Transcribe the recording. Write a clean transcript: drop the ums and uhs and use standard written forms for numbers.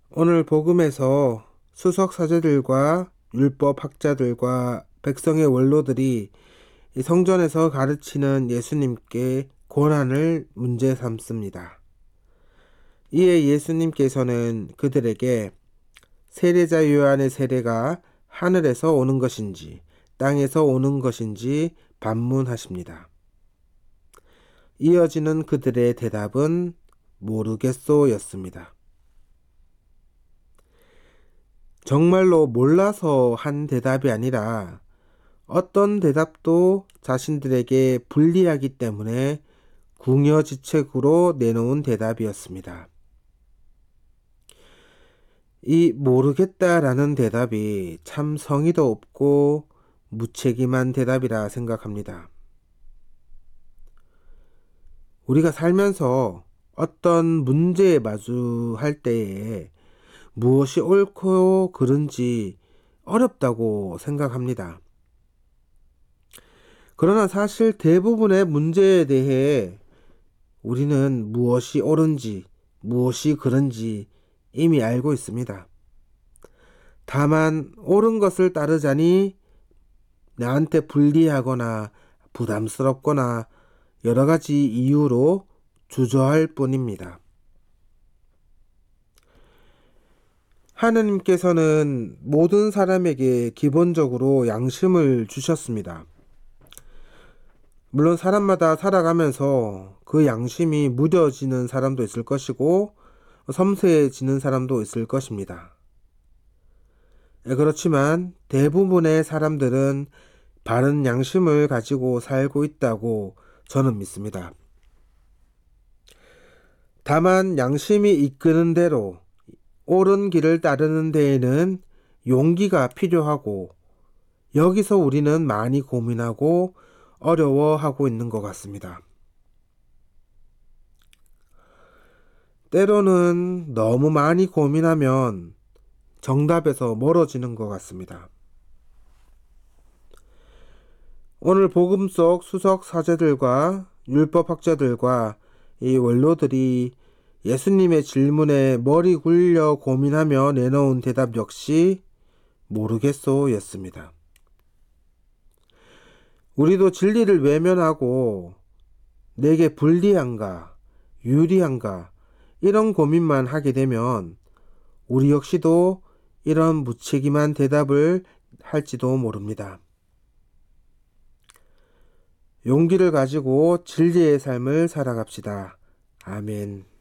오늘 복음에서 수석 사제들과 율법 학자들과 백성의 원로들이 이 성전에서 가르치는 예수님께 고난을 문제 삼습니다. 이에 예수님께서는 그들에게 세례자 요한의 세례가 하늘에서 오는 것인지 땅에서 오는 것인지 반문하십니다. 이어지는 그들의 대답은 모르겠소였습니다. 정말로 몰라서 한 대답이 아니라 어떤 대답도 자신들에게 불리하기 때문에 궁여지책으로 내놓은 대답이었습니다. 이 모르겠다라는 대답이 참 성의도 없고 무책임한 대답이라 생각합니다. 우리가 살면서 어떤 문제에 마주할 때에 무엇이 옳고 그른지 어렵다고 생각합니다. 그러나 사실 대부분의 문제에 대해 우리는 무엇이 옳은지, 무엇이 그른지 이미 알고 있습니다. 다만 옳은 것을 따르자니 나한테 불리하거나 부담스럽거나 여러 가지 이유로 주저할 뿐입니다. 하느님께서는 모든 사람에게 기본적으로 양심을 주셨습니다. 물론 사람마다 살아가면서 그 양심이 무뎌지는 사람도 있을 것이고 섬세해지는 사람도 있을 것입니다. 그렇지만 대부분의 사람들은 바른 양심을 가지고 살고 있다고 저는 믿습니다. 다만 양심이 이끄는 대로 옳은 길을 따르는 데에는 용기가 필요하고 여기서 우리는 많이 고민하고 어려워하고 있는 것 같습니다. 때로는 너무 많이 고민하면 정답에서 멀어지는 것 같습니다. 오늘 복음 속 수석 사제들과 율법 학자들과 이 원로들이 예수님의 질문에 머리 굴려 고민하며 내놓은 대답 역시 모르겠소였습니다. 우리도 진리를 외면하고 내게 불리한가, 유리한가 이런 고민만 하게 되면 우리 역시도 이런 무책임한 대답을 할지도 모릅니다. 용기를 가지고 진리의 삶을 살아갑시다. 아멘.